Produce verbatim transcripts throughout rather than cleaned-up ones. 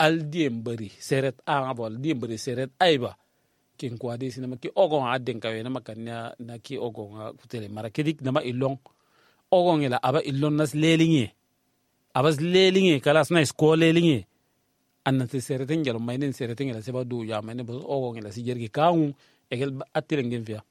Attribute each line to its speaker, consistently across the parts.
Speaker 1: al diembari seret anga bol diembari seret aiba kin kwadi sinama ki ogon adden kawe na makanya na ki ogon kutele mara kedik nama ilong ogon ila aba ilong nas lelinge abas lelinge kalas na sko lelinge anna te sereten jalo maynen sereten ila seba du ya maynen bo ogon ila si jergi kawu egel atile ngin fiya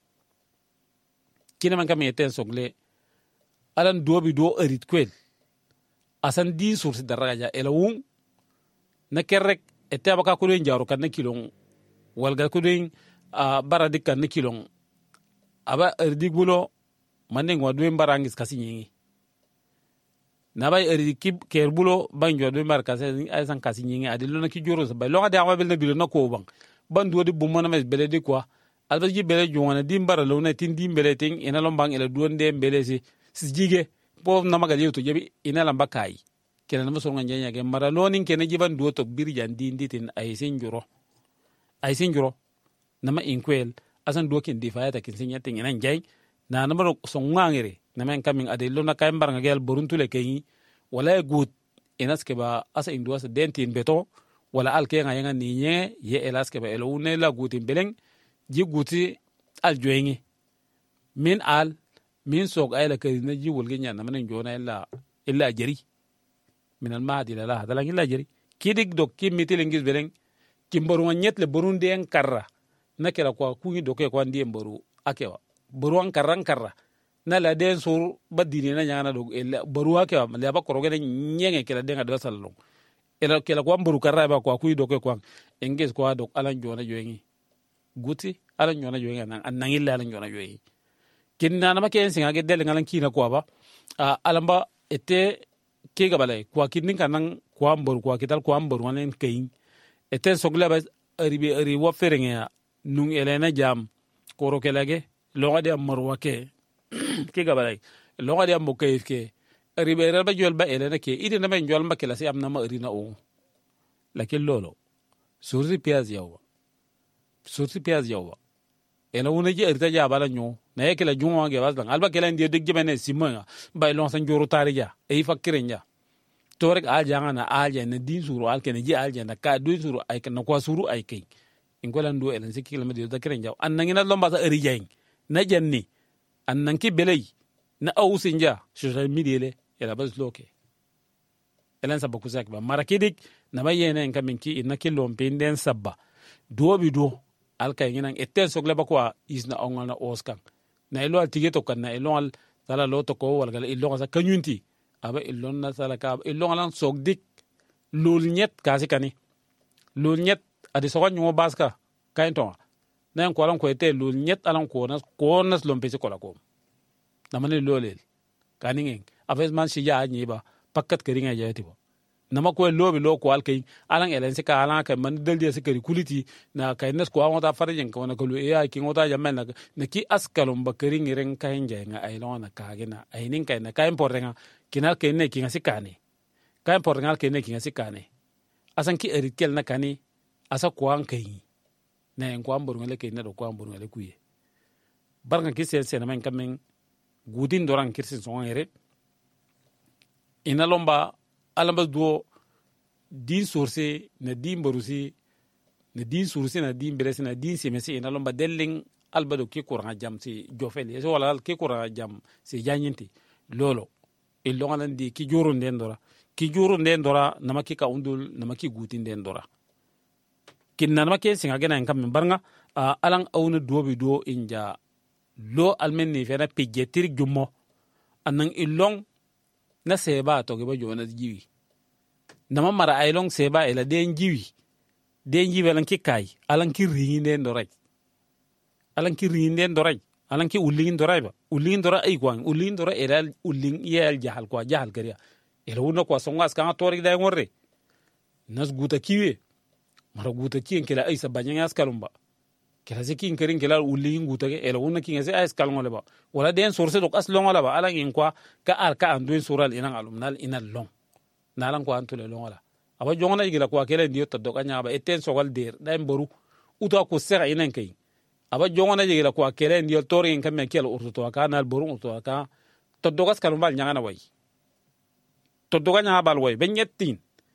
Speaker 1: kina man kam yeten sogle alan dobi do erit kwel asan di source daraja ela wun na kerrek ete abaka ko den jaro kan na kilon walga ko den uh, baradik kan na kilon aba erdik bulo manen wadwe barangis kasinyi na bay erdik ker bulo banjo do mar kase ay san kasinyi adilo na ki joro sa bay lo ngade awabel na bilo na ko bang bandu di bumona mes beledi quoi alba ji bele jona dimbara lo na tin dimbele tin ina lombang ila duonde mbele si sijige po na maga yeto jebi ina lamba kai kena na so nganya ge mara lonin kena jiban duoto birjan dindi tin ay sinjuro ay sinjuro nama inkwel asan duokin difayata kin sinya tin ina jay na na maro so ngangere na men kamin ade lo na kay mbar ngel boruntule kay wala gut inaske ba asa induasa dentin beto wala alke ngaya ni nye ye elaske ba elo ne la gutin beleng ji guti al joyenge min al min sok ayla kay na ji wulge nya na men jona illa illa jari min al mahdi la la dala illa jari kidik dok ki mitil ngis beleng ki mboru nyet le burundi en karra nakela kwa kungi doke kwa ndie mboru akewa boru an karran karra na la den sur badini na nyana do illa boru akewa le ba koroge nyenge kela denga do sallo ela kela kwa mboru karra ba kwa kuyi doke kwa engis kwa dok alan jona joyengi guti alan jona joyengi nan an illa alan jona joyengi kinna na maken singa ge del ngalan kina kwa ba uh, alamba ete ke gabale kwa kinnin kanan kwa mboru kwa kital kwa mboru wanen kayin ete sogle ba ribe ri wo ferenge nung elena jam koro kelage longa de marwa ke ke gabale longa de mo kayif ke ribe raba jol ba elena ke ide na men jol makela si amna ma rina o lakin lolo surri piaz yawa surri piaz yawa ela wona je erta ja bala nyo na yake la junwa ge waslan alba kela ndi de gibene simma ba lon san joro tarija e fakiren ja torek aljanga na alja na din suru alkene je alja na ka do suru ay kan ko suru ay kay in ko lan do elen sikki la medio da kiren ja an nangina lomba sa erijain na janni an nanki belay na awsinja social media le ela bas loke elen sabba kusak ba marakidik na bayene en kaminki inna kilom pinden sabba do bi do alkay nginan eten sogle ba kwa isna ongal na oskan na ilo altigeto kan na ilo al sala loto ko wal gal ilo sa kanyunti aba ilo na sala ka ilo lan sogdik lul nyet kasi kani lul nyet adi so nyu baska kain to na en ko lan ko ete lul nyet alan ko nas ko nas lompe ko la ko na mane lolel kani ngeng afes man shi ya nyi ba pakkat kari nga jayati bo nama ko lobi lo ko alkay alan elen se ka alan ka man dalde se kari kuliti na kay nes ko awon ta farjen ko na ko e ay ki ngota jamel na na ki askalum bakari ngiren kay nje nga ay lona ka gina ay nin kay na kay importenga kinal kay ne ki nga sikane kay importenga kay ne ki nga sikane asan ki erikel na kani asa ko an kay na en ko ambur ngale kay na do ko ambur ngale kuye barga ki sen sen men kamen gudin doran kirsin so ngere ina lomba alamba do din source na din barusi na din source na din beresi na din semesi ina lomba delling albado ke kuranga jam si jofel yeso wala ke kuranga jam si janyinti lolo illo ngalan di ki joro nden dora ki joro nden dora namaki ka undul namaki gutin nden dora kin na namaki singa gena en kam barnga uh, alang awna dobi do inja lo almenni fena pijetir jummo anang illong na seba to geba jona jiwi nama mara aylong seba ela den jiwi den jiwi lan ki kay alan ki ringinde ndoray alan ki ringinde ndoray alan ki ulingin ndoray ba ulingin ndora ay kwang ulingin ndora ela uling yel jahal kwa jahal kariya ela wona kwa songas kan tori day ngorre nas guta kiwe mara guta kien kila ay sabanya askalumba kila sikin kerin kila ulingin guta ke ela wona ki ngase ay askalngole ba wala den source dok aslongola ba alan in kwa ka ar ka anduen sural inan alumnal inal long nalan ko antule longola aba jongona igila ko kele ndiyo toddo kanya ba eten sogal der dai mboru uto ko sera inen kay aba jongona igila ko kele ndiyo tori en kamme kele urto ka nal boru urto ka toddo gas kalum bal nyanga na way toddo kanya bal way ben yettin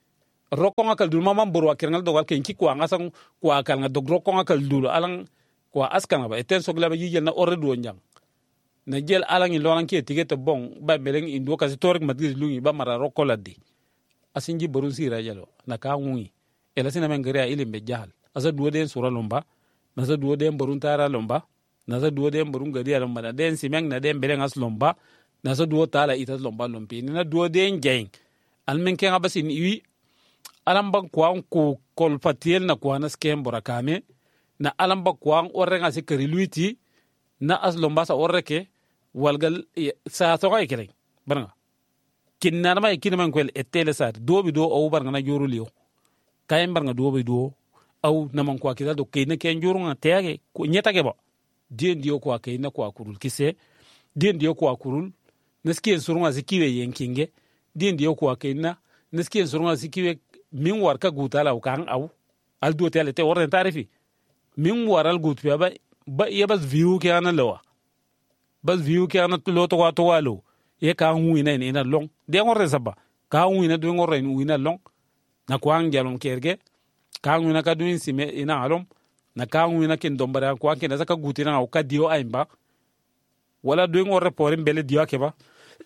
Speaker 1: rokonga kal dul mama boro akerngal do wal ken ki kwa ngasan kwa kal nga dog rokonga kal dul alang kwa askan ba eten sogla ba yijel na orre do njang na jel alang in lolan ki tigete bon ba meleng indo kasi torik madrid lungi ba mara rokoladi asinji borun sira jalo na ka ngui ela sina men gari ilim be jahal asa duwo den sura lomba na sa duwo den borun tara lomba na sa duwo den borun gari lomba na den simeng na den beleng as lomba na sa duwo tala itas lomba lompi na duwo den jeng almen ken abasin iwi alamba kwa ko kol patiel na kwa na skem borakame na alamba kwa orre ngasi kari luiti na as lomba sa orre ke walgal sa so kay kele baranga kinna na may kinman kwel etele sa do bi do o baranga na joru liyo kay baranga do bi do aw na man kwa kida do kay na ken joru nga tege ko nyeta ke ba dien dio kwa kay na kwa kurul kise dien dio kwa kurul neski surunga zikiwe yenkinge dien dio kwa kay na neski surunga zikiwe min war ka gutala o kan aw al do tele te orden tarifi min war al gut ba ba ya bas view ke ana lawa bas view ke ana lo to to walo ye ka ngwina ni na long de ngorre saba ka ngwina do ngorre ni wina long na ko an jalom kerge ka ngwina ka duin sime ina alom na ka ngwina ken dombara ko an ken saka gutina o ka dio aimba wala do ngorre porin bele dio ke ba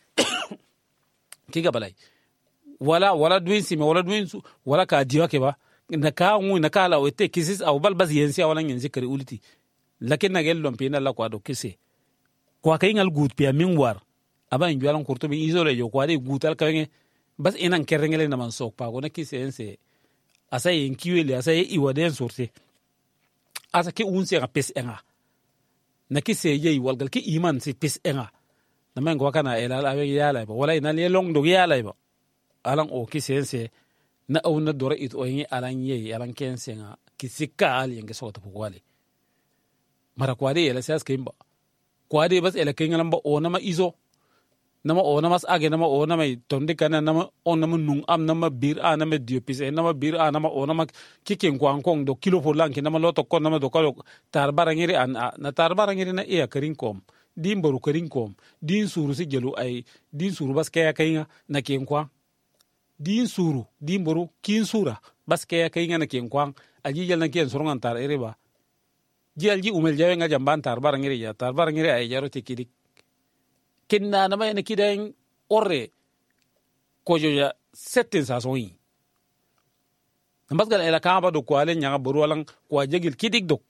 Speaker 1: kiga balai wala wala duin sime wala duin wala ka dio ke ba na ka ngwina ka la o te kisis au bal bas yensi wala nyenzi kari uliti lakin na gel lompi na la ko do kisse ko ka ingal gut pia min war aba in jualan kurto bi isole yo ko ade gutal kawenge bas enan kerengele na man sok pa ko na kisse ense asa yin kiwele asa yi iwaden sorte asa ke unse ga pes enga na kisse ye walgal ki iman si pes enga na man ko kana elal awe yala ba wala ina le long do yala ba alan o kisse ense na au na dora it o yin alan ye alan kense nga kisika al yenge sokto ko wale mara kwade yela sas kimba kwade bas ele kengalam ba o na ma izo nama o nama age nama o nama tonde kana nama o nama nung am nama bir a nama diopis e nama bir a nama o nama kiken kwang kong do kilo for lang nama loto kon nama do kalo tar barangiri an na tar barangiri na e karin kom din boru karin kom din suru si jelu ay din suru bas kaya kayinga na ken kwang din suru din boru kin sura bas kaya kayinga na ken kwang aji jel na ken sorongan tar ereba jel ji umel jawe nga jamban tar barangiri ya tar barangiri ay jaro tikidik kinna na may nakidaing orre ko joja setten sa so yi mbasgal ela kamba do ko ale nyanga boru walang ko jegil kidik do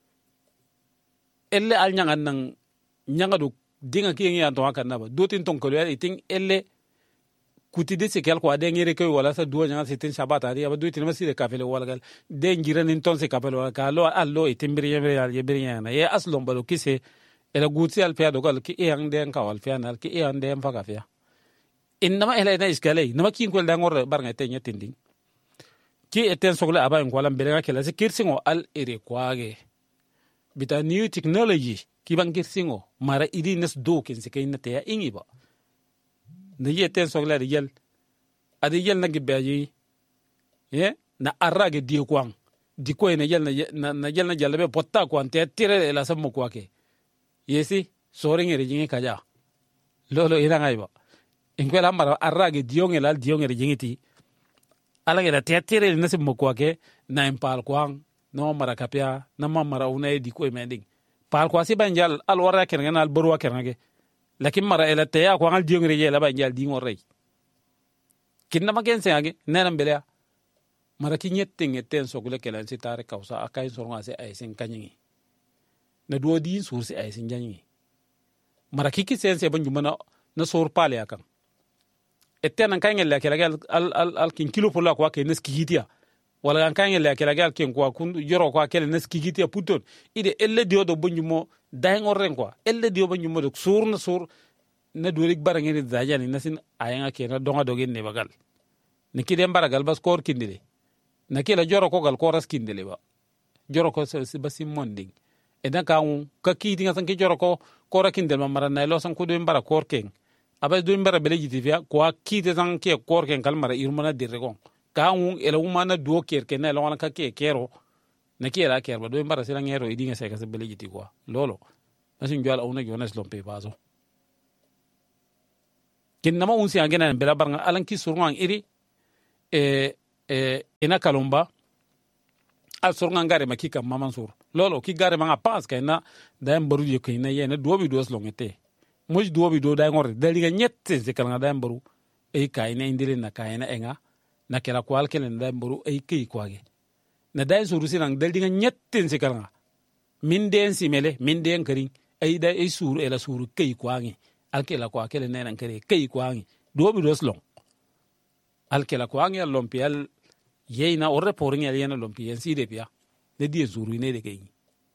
Speaker 1: elle al nyanga nan nyanga do dinga ki ngi anto kan naba dotin ton ko le iting elle kutide se kel ko ade ngere ko wala sa do nyanga setten sabata ri aba dotin masire kafele wala gal de ngiran in ton se kafele wala ka lo allo itimbiri yemre al yebiri na ye aslom balo kise ela gutsi al fiya dogal ki e ang den kawal fiya nal ki e ang den faga fiya innama ela ina iskale nama kin ko dangor bar ngate nyatinding ki eten sogle aba en kwalam belenga kela se kirsingo al ere kwage bita new technology ki bang kirsingo mara idi nes do ken se kayna te ya ingi ba ne yeten sogle de yel adi yel nagi bayi ye na arrage di kwang di ko ene yel na na yel na jalabe potta ko ante tire ela sammo kwake yesi soring ere jingi kaja lolo ina ngai ba inkwela mara arrage diongel al diongere jingiti ala gela tetere na sim moko ke na impal kwang no mara kapia na mara unai di ko mending pal kwa si banjal al wara ken al borwa ken lakin mara ela te ya kwang al diongere je la banjal di ngorre kinna maken se age nenam belea mara kinyette ngeten sogule kelan sitare kausa akai soronga se ay sen kanyingi na duwo di sur si ay sin janyi mara kiki sense ban jumana na sor pale akan etten kan ngel la kala al al al kin kilo pola kwa ke nes kigitia wala kan ngel la kala ken kwa kun yoro kwa kele nes kigitia puton ide elle dio do banjumo day ngoren kwa elle dio banjumo do sur na sur na durik barangeni dajani nasin ayanga ke na donga dogen ne bagal ne kidem baragal bas kor kindile na kila joro ko gal koras kindile ba joro ko se basim monding edan ka un ka kiti nga san ke joro ko kora kindel mamara na lo san ko do mbara korken aba do mbara bele jitifia ko kiti san ke korken kal mara irmana dirregon ka un ela umana do kerken na lo ka ke kero na ke la kerba do mbara sila ngero idinga se ka se bele jiti ko lolo nasin jwal awna jonas lompe bazo kin nama un si angena bela baranga alan ki surwan iri e e ina kalumba al sur ngare makika maman sur lolo ki gare manga pas kayna da mbaru ye kayna yena dobi dos longete muj dobi do da ngor da liga nyette se kala da mbaru e kayna indire na kayna enga na kala kwal kelen da mbaru e ki kwage na da suru sinang da liga nyette se kala min den simele min den kari ai da e suru ela suru kai kwage alkela kwa kelen nan kare kai kwage dobi dos long alkela kwage lompial yeyna orre poring ya yana lompi yan side pia de die zuru ne de kay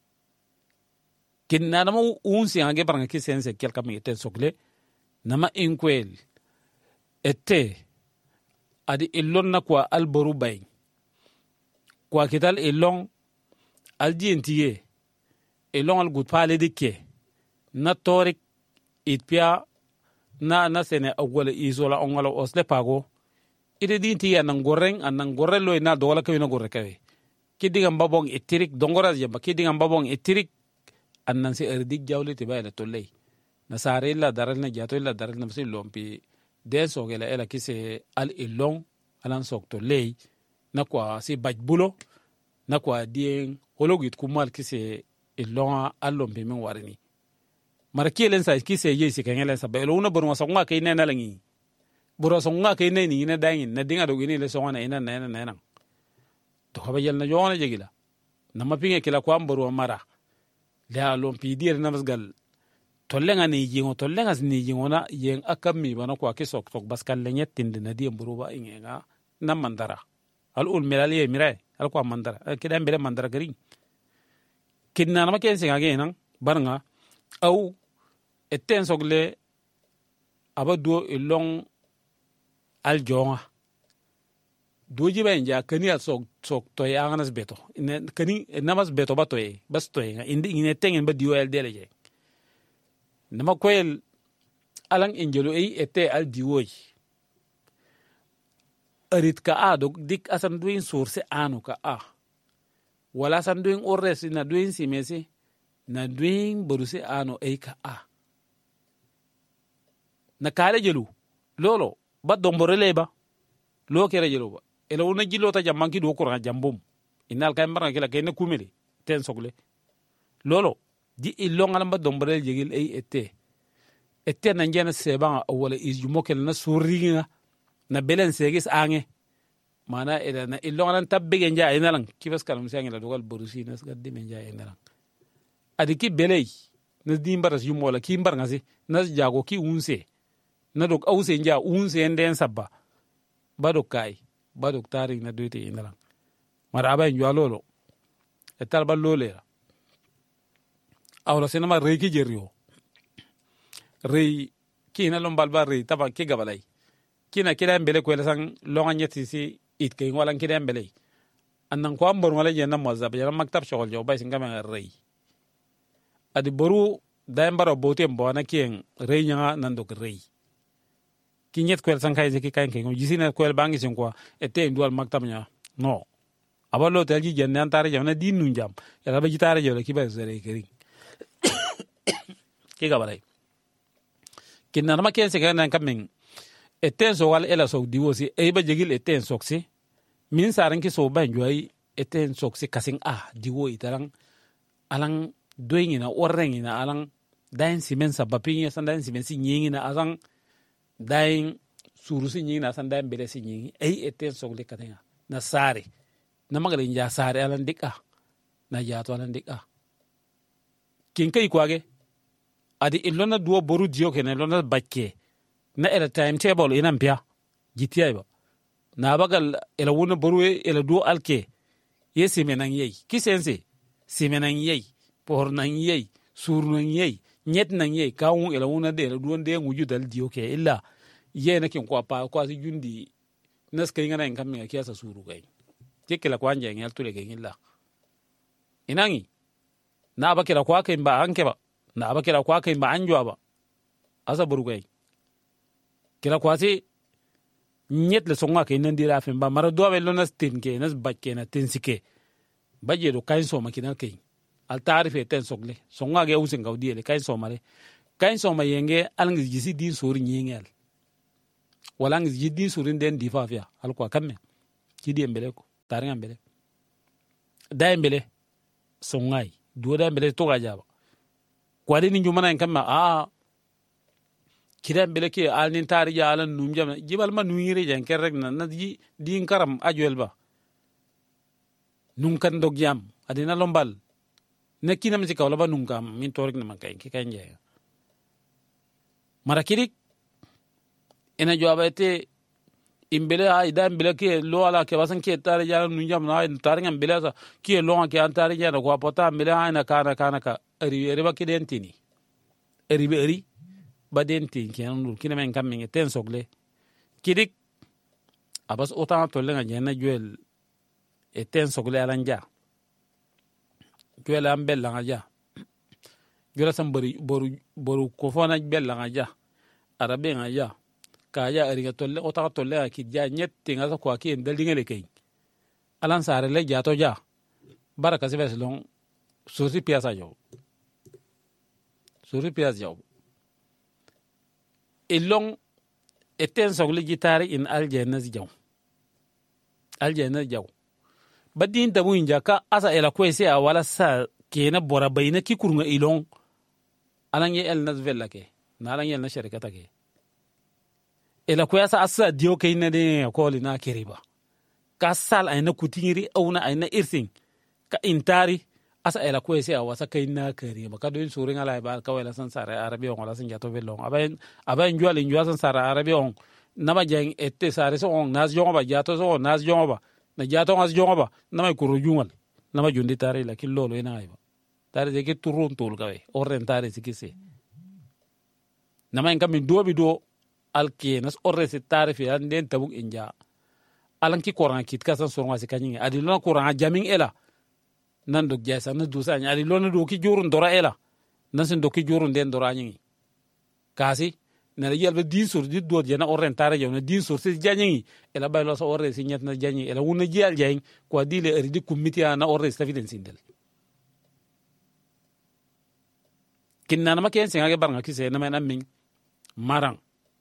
Speaker 1: kin na mo un si ange baranga ki sense kel kam eten sokle nama inkwel ette adi illon na kwa alboru bay kwa kital illon al dientiye illon al gut pale dikke na torik it pia na na sene awwala isola ongala osle pago ide dinti ya nan goreng anan gorello ina dola ka ina gorre kawe kidingam babong etirik dongora jamba kidingam babong etirik annan se erdik jawle te bayla tolley na sare illa daral na jato illa daral na msi lompi den so gela ela kise al ilong alan sok tolley na kwa si bajbulo na kwa dien hologit kumal kise ilong al lompi men warini markielen sa kise yesi kengelen sa belo una borma so ngwa kay nena langi buro songa kay ne ni ne dangin na dinga do gini le songa ina na na na to haba yel na jona jegila na mapinge kila kwa mburu mara la lom pidir na masgal tollenga ni jingo tollenga ni jingo na yen akami bana kwa kisok tok baskal lenyet tinde na di mburu ba inga na mandara al ul milali mirai al kwa mandara kida mbere mandara gari kinna na maken singa genan barnga au etten sogle abado ilong al jonga doji ba inja kani al sok sok to ya nganas beto ine kani namas beto ba to e bas to e indi ine tengen ba diwo el deleje nama koel alang injelo e ete al diwoy arit ka a dog dik asan duin source anu ka a wala san duin ores na duin simese na duin boruse anu e ka a na kale jelu lolo ba domborele ba lo kere jelo ba ela wona jilo ta jamman ki do ko ran jambum inal kay mbar kala kay ne kumeli ten sogle lolo di ilong alam ba domborele jegil ay ette ette na ngena seba wala is jumokel na suringa na belen segis ange mana ela na ilong alan tabbe genja inalang kibas kalam sangela dogal borusi nas gadde menja inalang adi ki belay na dimbaras yumola ki mbar ngasi nas jago ki unse na dok ause nja unse nden sabba badok kai badok tarik na doite inalang maraba njo lolo etal ba lolera awla senama reiki jerio rei kina lombal ba rei taba ke gabalay kina kida mbele ko sang longa nyeti si it kay wala kida mbele annan ko ambor wala jenna mazab yana maktab shogol jo bay singama rei adi boru daimbaro botem bona kien rei nyanga nandok rei kinyet kwel sankay zeki kayn kay jisina kwel bangi sen quoi ete ndual maktab nya no abalo telji jenne antare jamna din nu jam ya ba jitare jole ki ba zere kering ki gabalay kinna ma ken se kan kamen eten so wal ela so diwosi e ba jegil eten soksi min saran ki so ban joy eten soksi kasing a diwo itarang alang doingina orrengina alang dain simen sabapin ya san dain simen si nyingina alang dain surusi nyingina san dain bele si nyingi e eten sokle katenga na sare na magalin ja sare alan dika na jato alan dika kin kai kwage adi ilona duo boru dio kene ilona bakke na era timetable ina mpia gitiya ba na bagal ela wona boru ela duo alke yesi menan yei kisense simenan yei por nan yei sur nan yei nyet nan yei kawun ela wona de ela duo de nguju dal dio ke illa yena kin ko pa ko si jundi nas kay ngana en kammi kiasa suru gay tekela ko anje ngel tule gay illa inangi na bakira ko kay ba anke ba na bakira ko kay ba anjo ba asa buru gay kila ko si nyet le songa kay nan dira fen ba mara do be lonas tin ke nas bakke na tin sike baje do kain so makina kay al tarife ten sogle songa ge usen gawdi le kain so mare kain so ma yenge alngi jisi din sori nyengel wala ngi jiddi surin den difafia al ko kamme kidi embele ko taringa embele da embele songai do da embele to ga jaba kwadi ni jumana en kamma a kida embele ke alnin tari ja alan num jam jibal ma nuire jan ker rek na na di din karam ajuel ba num kan dog jam adina lombal nekina mi sikawla ba num kam min torik na makay ki kanje marakirik ina jawaba ete imbele ay da imbele ke lo ala ke basan ke tare jara nu jam na tare ngam bele sa ke lo ke an tare jara ko pota imbele ay na kana kana ka eri eri ba ke dentini eri be eri ba denti ke an lu kina men kam men ten sogle kidik abas otan to lenga jena juel e ten sogle alanja juel am bella ngaja juel sam bari boru boru ko fona bella ngaja arabe ngaja kaya ariga tolle ota tolle ki ja nyette ngasa ko ki en daldi ngele kay alan sare le jato ja baraka se veslon suri piasa jo suri piasa jo elong eten sogle gitare in aljenas jaw aljenas jaw badin da mun jaka asa ela ko se a wala sa kena bora bayna ki kurunga ilong alan ye el nas vella ke na alan ye na sharikata ke ela ko yasa asa dio kay na de ko lina kiriba ka sal ayna kutingiri auna ayna irsin ka intari asa ela ko yasa wasa kay na kiriba ka do surin ala ba ka wala san sare arabi on wala san jato velon abayen abayen jwal njwa san sare arabi on nama jeng ette sare so on nas jonga ba jato so nas jonga ba na jato nas jonga ba nama ko rujungal nama jundi tare la kilolo ina ayba tare de ke turun tul kawe orren tare sikise nama en kam do bi do alkenas orresi tarifi an den tabuk inja alan ki koran kit kasan sorma se kanyi adi lona koran jamin ela nan dog jasa na dusa nya adi lona do ki jurun dora ela nan sen do ki jurun den dora nyi kasi na la yelbe din sur di do jena orren tare jawna din sur se janyi ela baylo so orresi nyat na janyi ela wona jiyal jeng ko dile eri di kumiti na orresi tafiden sindel kinna na maken sen age barnga kise na men amin marang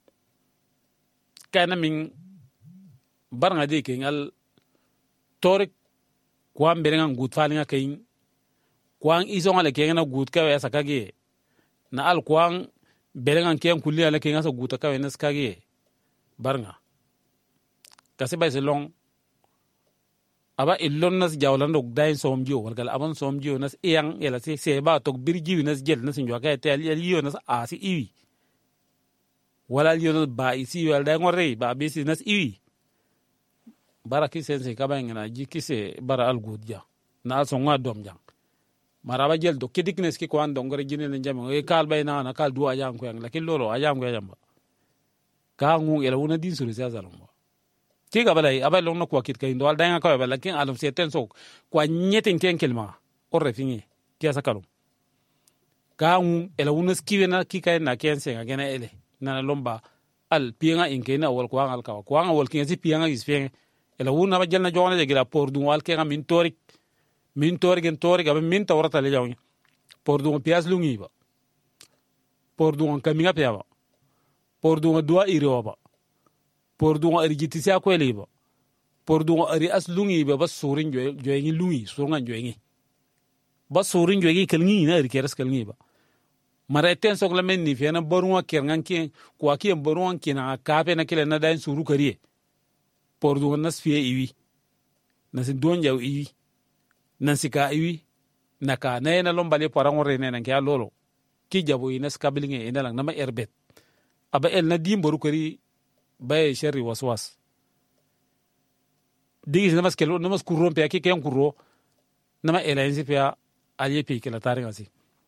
Speaker 1: kana min barnga de ke ngal torik kwam berenga gut falinga kayin kwang izonga le ke na gut ka ya sakage na al kwang berenga ke kulli ala ke ngasa gut ka na skage barnga kasi bay selong aba illon nas jawlan dog dain somjio walgal aban somjio nas iyang ela se se ba tok birji nas gel nas njwa ka te ali nas asi iwi wala liyo ba isi wal da ngore ba bisi nas iwi bara kisen ka ba ngana ji kise bara al gudja na al songa dom jang maraba jel do kidiknes ki ko an dongore jine le jam e kal bay na na kal duwa jang ko yang lakin lolo ajam ko jamba ka ngu ela wona din suru sa zalongo ti ga balay abay long no ko kit kay ndol da nga ko ba lakin alum se ten sok ko nyeten ken kelma o refingi kiasa kalum ka ngu ela wona skiwena ki kay na ken se nga gena ele nana lomba al pianga inkena wal ko angal ka ko angal wal kinsi pianga isfeng ela wuna ba jelna jona de gira por dum wal kenga min torik min torik en torik ab min tawrata le jawni por dum pias lungi ba por dum kaminga piaba por dum dua iro ba por dum ari jitisi akwele ba por dum ari as lungi ba bas surin joy joy lungi surunga joy bas surin joy kelngi na ari keras kelngi ba mara ten sok la men ni fiana borunwa kerngan ki ko aki borunwa ki na kape na kile na dain suru kariye por du nas fie iwi nas donja iwi nasika iwi naka na na lombale parango rene na kya lolo ki jabo inas kabilinge ina lang na ma erbet aba el na dim boru kari bay sherri waswas digis na mas kelo na mas kurro pe aki ken kurro na ma elensi pe aliye pe kala taringa si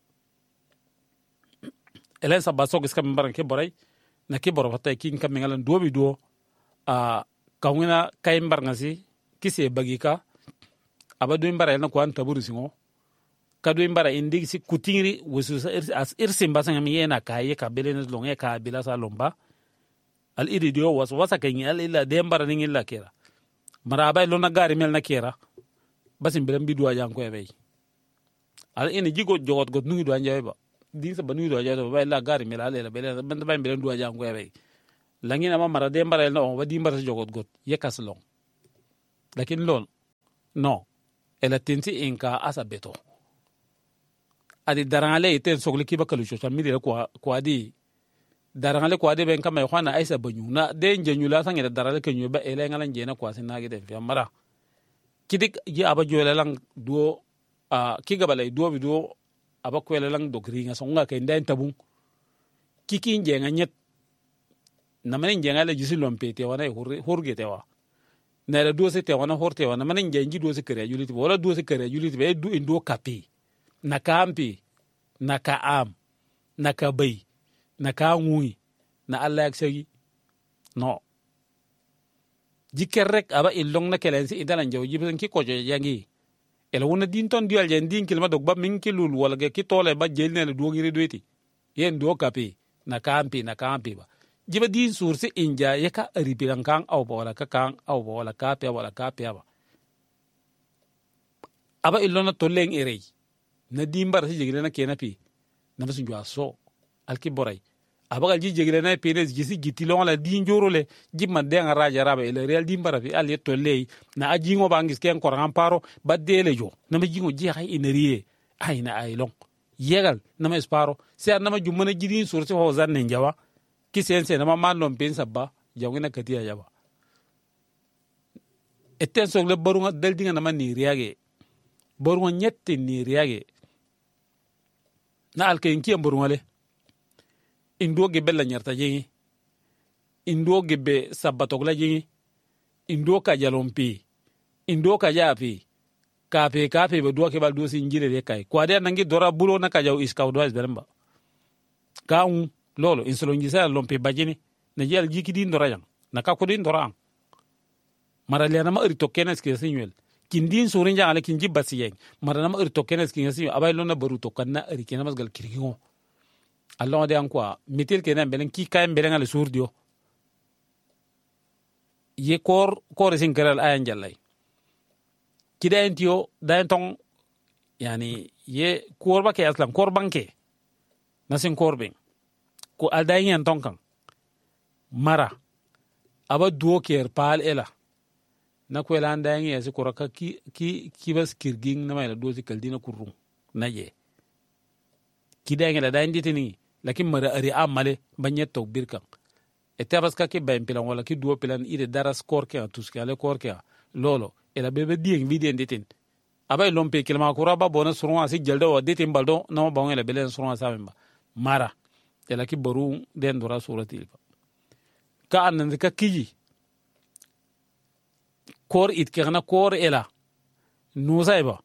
Speaker 1: elen sa basok iska mbaran ke boray na ke boro fatay kin kam ngalan dobi do a kawina kay mbarnga si kise bagika aba do mbara na ko an taburu singo ka do mbara indi si kutingri wusu as irsim basanga mi yena kaye ka belenes longe ka bila sa lomba al iri dio was wasa kay al illa de mbara ni illa kera mara bay lona gari mel na kera basim belam bi do ajang ko bay al ene jigo jogot got ngi do anjay ba din sa banu do ajato bay la gari mel ale la bele ben bay belen do ajang ko bay langina ma mara de mbara no wa di mbara jogot got yekas long lakin lol no ela tenti inka asa beto adi darangale iten sogli kiba kalu social media kwa kwa di darangale kwa de ben kama ykhwana aisa banyu na de njenyu la sangere darale kenyu ba ele ngala njena kwa sinage de fiamara kidik ji aba jole lang duo a kiga balay duo video aba kwele lang dogri nga songa ke ndan tabung kiki njenga nyet na manin njenga le jisi lompete wana hurge tewa na la duo se te wana horte wana manin njenji duo se kare juliti wala duo se kare juliti be du indo kapi na kampi na ka am na ka bay na ka ngui na Allah yaksagi no jikerrek aba illong na kelensi idalan jaw jibin ki ko yangi ela wona din ton dial jen din kilma dog ba min kilul wala ge ki tole ba jelne le dogiri doiti yen do kapi na kampi na kampi ba jiba din sursi inja yaka ribiran kan aw ba wala ka kan aw ba wala ka pe wala ka pe ba aba illona toleng erey na dimbar si jigile na kenapi na basun jwa so alki boray abagal ji jigile na penes gisi gitilon la din jorole jibma de ngara jaraba ele real dimbar fi al yeto ley na ajingo bangis ken koran paro badele jo na ma jingo je hay ineriye ay na ay long yegal na ma esparo se na ma jumana jidin sursi ho zanne njawa ki sense na ma malom pen sabba jawina katiya yaba etten sogle barunga daldinga na ma ni riage barunga nyette ni riage na alkayin kiyan burwale indo gebe la nyarta jingi indo gebe sabatogla jingi indo ka jalompi indo ka japi kape kape be do ke bal do sinjire de kay kwa de nangi dora bulo na ka jaw iskaw do asberamba ka un lolo insolongi sa lompi bajini na jel jikidi ndora jang na ka ko din dora mara le na ma ri tokenes ke sinwel kindin surin jang ale kinji basiyeng marana ma irto kenes kinasi abay lona baru to kanna ri kenas gal kirgigo Allah de ankwa mitil kenan belen ki kay belen ale surdio ye kor kor sin keral ayan jallay kida entio daen tong yani ye kor ba ke aslam kor banke nasin kor ben ko aldayen yan tonkan mara aba duo ker pal ela na kwela andangi ya sikora ka ki ki ki bas kirging na mai dozi kaldina kurrun naje kidangi la dan ditini lakin mara ari amale banye to birkan etabas ka ke ben pilan wala ki duo pilan ide daras korke tuskale korke lolo ela bebe dieng vidien ditin abay lompe kilma kura ba bona surwa si jalda wa ditin baldo na ba ngela belen surwa samemba mara ela ki boru den dora surati ka anan ka kiji kor it kerna kor ela nusaiba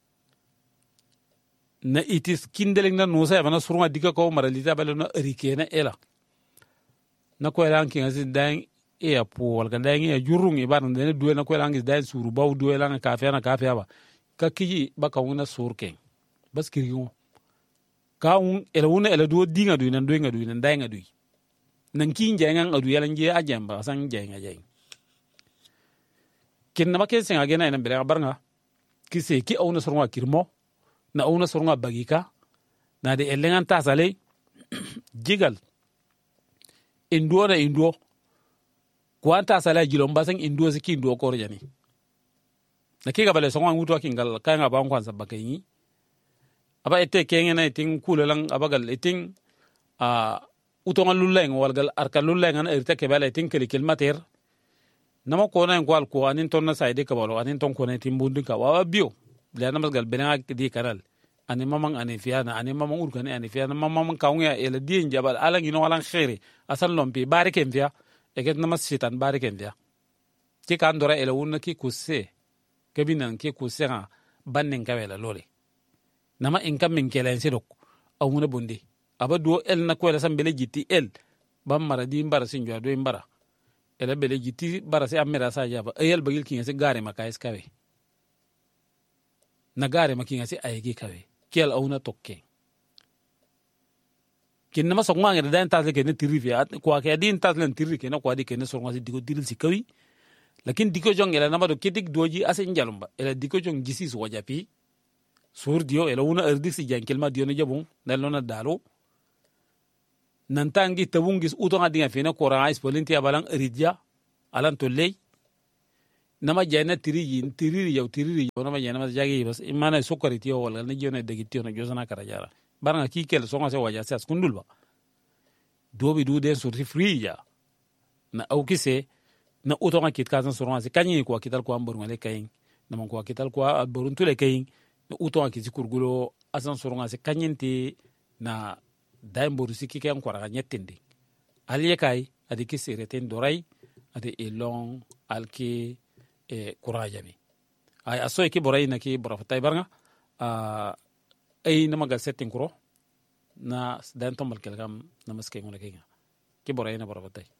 Speaker 1: na itis kindeling na nusaiba na surunga dika ko maralita balo na rikena ela na ko elan kin asin dan e apo wal kan dan e jurung e ban ne duwe na ko elan gis dan suru baw duwe la ka fe na ka fe ba ka kiji baka wona surken bas kiriyo ka un ela wona ela do dinga du nan do nga du nan danga du nan kin jengan adu yalan je ajamba san jenga jeng kin na maken sen agena ina bere barnga kise ki awna surunga kirmo na awna surunga bagika na de elengan tasale jigal indo na indo kwanta sala jilom basang indo siki indo ko jani na kiga bale songa nguto kingal kanga ba kwanza bakayi aba ete kengen na tin kulalang abagal eting a utonga luleng walgal arka luleng na irte ke bale tin kele kilmater nama ko na ngwal ko anin ton na saide ka balo anin ton ko na timbundi ka wa bio le na masgal benanga di kanal ani mamang ani fiana ani mamang urkani ani fiana mamang kaunga ele di njabal alang ino alang khairi asal lompi barikem fia eket nama sitan barikem fia ki kan dora ele wonna ki kusse kebinan ki kusse nga bannen kawela lole nama inkam min kelen sidok awuna bondi aba do el na ko la sambele jiti el bam mara di mbara sinjo do mbara ele bele jiti barase amera sa jaba ayel bagil kinga se gare makais kawe na gare makinga se ayegi kawe kiel auna tokke kinna ma sokma ngere dan tasle kene tirifia kwa ke din tasle tirri kene kwa di kene sokma se digo diril sikawi lakin diko jong ele namado kitik doji ase njalumba ele diko jong jisi so wajapi sur dio ele una erdi si jankelma dio ne jabun dalona dalo nantangi tabungis utonga dinga fina kora ais polinti abalang ridja alan tolley nama jana tiriji tiriri yaw tiriri yaw nama jana mas jagi bas imana sokari tiyo wala na jona degi tiyo na josana karajara baranga ki kel songa se waja sas kundul ba dobi du den sorti free ya na au kise na utonga kit kazan soronga se kanyi ko kital ko ambur ngale kayin na man ko kital ko alburun tule kayin na utonga kiti kurgulo asan soronga se kanyenti na daimburu siki kan ko ra nyettindi aliye kai adi kise reten dorai adi elong alki e kuraja mi ay aso ki boray na ki bora fatay barnga uh, ay na magal setting kuro na dan tombal kelgam na maskay mo na ki boray na bora fatay